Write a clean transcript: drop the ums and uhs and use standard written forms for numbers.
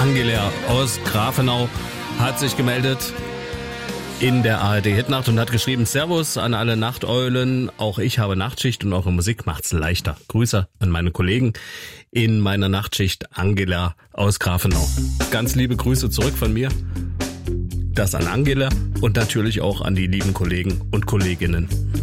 Angela aus Grafenau hat sich gemeldet in der ARD-Hitnacht und hat geschrieben: Servus an alle Nachteulen, auch ich habe Nachtschicht und eure Musik macht's leichter. Grüße an meine Kollegen in meiner Nachtschicht, Angela aus Grafenau. Ganz liebe Grüße zurück von mir. Das an Angela und natürlich auch an die lieben Kollegen und Kolleginnen.